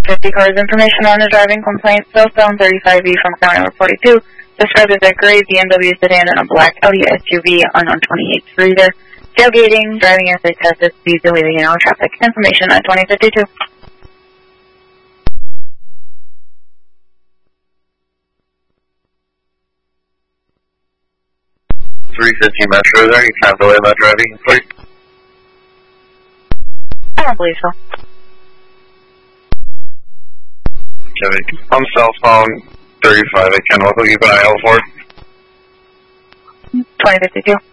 2050 cars information on a driving complaint. Cellphone 35E from car number 42. Described as a gray BMW sedan and a black Audi SUV on 128 reader. Tailgating, driving as a tested speed, deleting in traffic. Information on 2052. 350 Metro there, you can't delay that driving, please? I don't believe so. Okay, on cell phone 35, I can look you by L4. 2052.